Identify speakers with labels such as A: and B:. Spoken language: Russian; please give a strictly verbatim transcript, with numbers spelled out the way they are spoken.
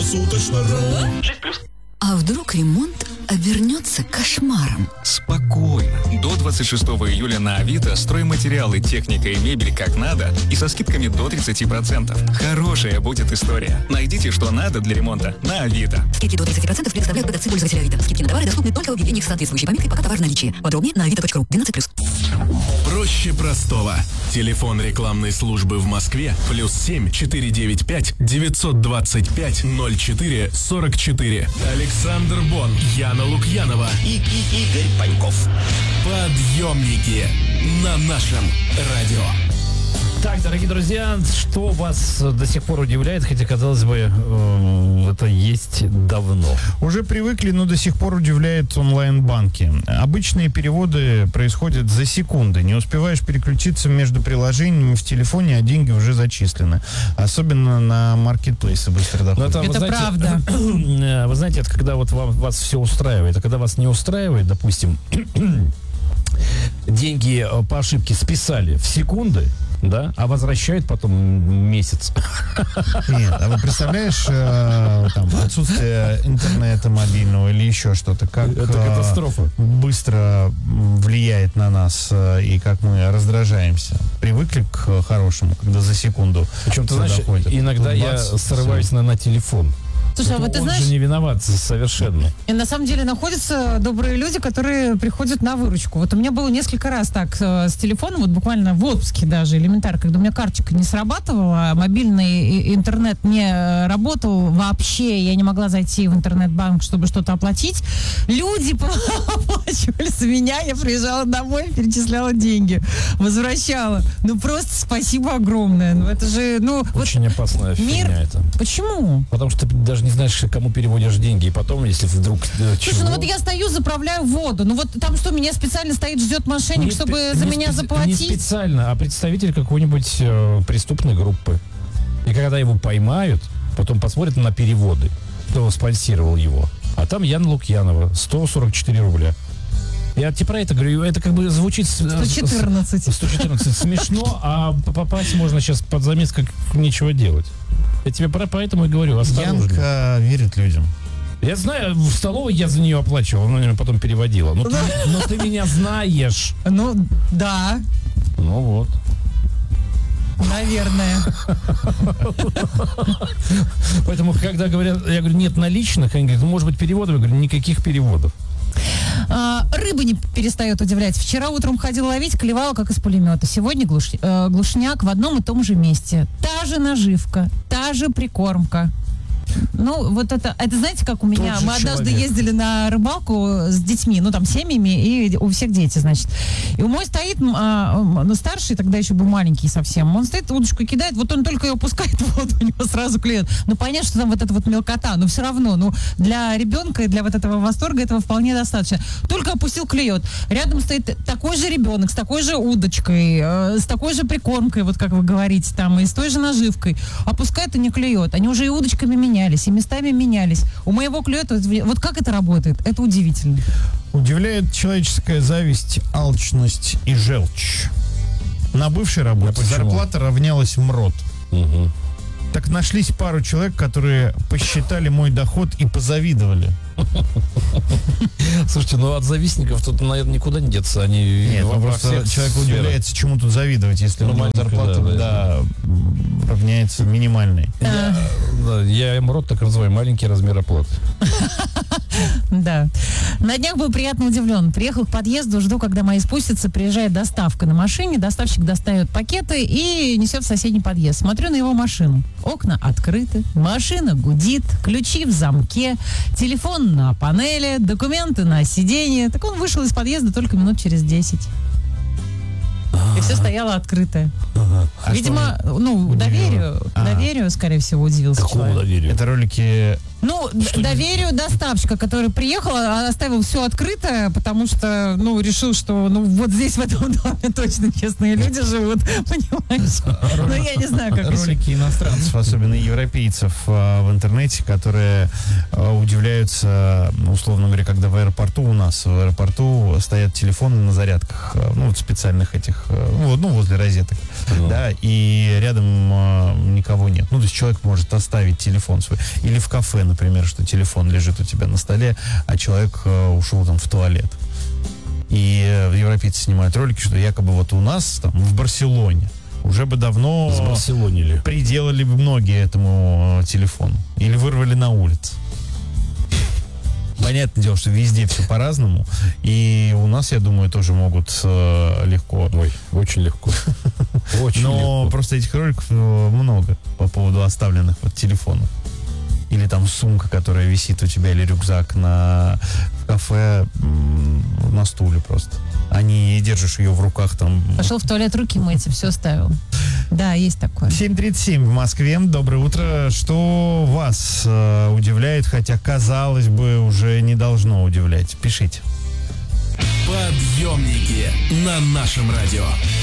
A: Круглосуточно.ру.
B: А вдруг ремонт обернется кошмаром?
C: Спокойно. До двадцать шестого июля на Авито стройматериалы, техника и мебель как надо и со скидками до тридцать процентов. Хорошая будет история. Найдите, что надо для ремонта на Авито.
B: Скидки до тридцать процентов предоставляют продавцы пользователя Авито. Скидки на товары доступны только в объявлениях с соответствующей пометкой «Пока товар в наличии». Подробнее на авито точка ру. двенадцать плюс.
D: Проще простого. Телефон рекламной службы в Москве плюс семь четыре девять пять девятьсот двадцать пять ноль четыре сорок четыре. Александр Бон, Яна Лукьянова и, и Игорь Паньков. Подъемники на нашем радио.
E: Так, дорогие друзья, что вас до сих пор удивляет, хотя, казалось бы, э, это есть давно?
F: Уже привыкли, но до сих пор удивляет онлайн-банки. Обычные переводы происходят за секунды. Не успеваешь переключиться между приложениями в телефоне, а деньги уже зачислены. Особенно на маркетплейсы быстро доходят.
E: Это,
G: это
E: знаете,
G: правда.
E: Вы знаете, это когда вот вам, вас все устраивает, а когда вас не устраивает, допустим, деньги по ошибке списали в секунды, да, а возвращают потом месяц.
F: Нет, а вы представляешь, э, там, отсутствие интернета мобильного или еще что-то, как
E: Это катастрофа.
F: Э, быстро влияет на нас э, и как мы раздражаемся. Привыкли к хорошему, когда за секунду.
E: Причем, ты знаешь,
F: доходит.
E: иногда
F: Тут
E: я
F: бац,
E: срываюсь на, на телефон.
G: Слушай, а вот ты
E: Он
G: знаешь,
E: же не виноват совершенно.
G: и на самом деле находятся добрые люди, которые приходят на выручку. Вот у меня было несколько раз так э, с телефоном, вот буквально в отпуске даже, элементарно, когда у меня карточка не срабатывала, мобильный и- интернет не э, работал вообще, я не могла зайти в интернет-банк, чтобы что-то оплатить. Люди оплачивали за меня, я приезжала домой, перечисляла деньги, возвращала. Ну просто спасибо огромное. Ну это же, ну...
E: Очень
G: вот
E: опасная
G: мир...
E: фигня это.
G: Почему?
E: Потому что ты даже не знаешь, кому переводишь деньги. И потом, если вдруг... э,
G: Слушай,
E: чего...
G: ну вот я стою, заправляю воду. Ну вот там что, меня специально стоит, ждет мошенник,
E: Не
G: чтобы
E: спе-
G: за
E: не
G: меня
E: спе-
G: заплатить?
E: Не специально, а представитель какой-нибудь э, преступной группы. И когда его поймают, потом посмотрят на переводы, кто спонсировал его. А там Яна Лукьянова, сто сорок четыре рубля. Я тебе про это говорю, это как бы звучит... с-
G: сто четырнадцать.
E: сто четырнадцать смешно, а попасть можно сейчас под замес, как нечего делать. Я тебе про, поэтому и говорю, осторожно.
F: Янка верит людям.
E: Я знаю, в столовой я за нее оплачивал, она меня потом переводила. Но, ты, но ты меня знаешь.
G: Ну, да,
E: Ну вот.
G: наверное.
E: Поэтому, когда говорят, я говорю, нет наличных, они говорят, ну, может быть, переводов? Я говорю, никаких переводов.
G: А, рыба не перестает удивлять. Вчера утром ходила ловить, клевала, как из пулемета. Сегодня глуш- э, глушняк в одном и том же месте. Та же наживка, та же прикормка. Ну, вот это, это знаете, как у меня,
E: же
G: мы однажды
E: человек.
G: ездили на рыбалку с детьми, ну, там, семьями, и у всех дети, значит. И у мой стоит, м, а, м, ну, старший, тогда еще был маленький совсем, он стоит, удочку кидает, вот он только ее опускает в воду, у него сразу клюет. Ну, понятно, что там вот эта вот мелкота, но все равно, ну, для ребенка и для вот этого восторга этого вполне достаточно. Только опустил, клюет. Рядом стоит такой же ребенок, с такой же удочкой, э, с такой же прикормкой, вот как вы говорите, там, и с той же наживкой. Опускает и не клюет. Они уже и удочками менялись, и местами менялись. У моего клюет, вот, вот как это работает? Это удивительно.
F: Удивляет человеческая зависть, алчность и желчь. На бывшей работе
E: А почему?
F: зарплата равнялась МРОТ.
E: Угу.
F: Так нашлись пару человек, которые посчитали мой доход и позавидовали.
E: Слушайте, ну от завистников тут, наверное, никуда не деться. Они
F: Нет,
E: во-
F: ну
E: во
F: просто
E: всех
F: человек
E: сферах.
F: удивляется, чему тут завидовать, если у него
E: Нормально,
F: зарплата
E: да, да,
F: да, м, равняется минимальной.
E: Я, да, я МРОТ так называю, маленький размер оплаты.
G: Да. На днях был приятно удивлен. Приехал к подъезду, жду, когда мои спустятся, приезжает доставка на машине, доставщик достает пакеты и несет в соседний подъезд. Смотрю на его машину. Окна открыты, машина гудит, ключи в замке, телефон на панели, документы на сиденье. Так он вышел из подъезда только минут через десять. И все стояло открытое.
F: А
G: Видимо,
F: что
G: ну,
F: удивило?
G: доверию,
F: А.
G: доверию, скорее всего, удивился
E: Какому
G: человек.
E: доверию?
F: Это ролики
G: Ну, д- доверию доставщика, который приехал, а оставил все открытое, потому что, ну, решил, что, ну, вот здесь, в этом доме точно честные люди живут, понимаешь? Ну, я не знаю, как еще.
F: Ролики иностранцев, особенно европейцев, а, в интернете, которые а, удивляются, условно говоря, когда в аэропорту у нас, в аэропорту стоят телефоны на зарядках, а, ну, вот специальных этих, а, вот, ну, возле розеток,
E: Ну.
F: да, и рядом а, никого нет. Ну, то есть человек может оставить телефон свой. Или в кафе, например, что телефон лежит у тебя на столе, а человек а, ушел там в туалет. И э, европейцы снимают ролики, что якобы вот у нас там в Барселоне уже бы давно
E: Сбарселонили.
F: приделали бы многие этому э, телефону. Или вырвали на улице. Понятное дело, что везде все по-разному. И у нас, я думаю, тоже могут э, легко.
E: Ой, очень легко. Очень
F: Но
E: легко.
F: просто этих роликов э, много по поводу оставленных вот телефонов. Или там сумка, которая висит у тебя, или рюкзак на в кафе м, на стуле просто. А не держишь ее в руках там.
G: Пошел в туалет руки мыть и все оставил. Да, есть такое.
F: семь тридцать семь в Москве. Доброе утро. Что вас э, удивляет, хотя, казалось бы, уже не должно удивлять? Пишите.
D: Подъемники на нашем радио.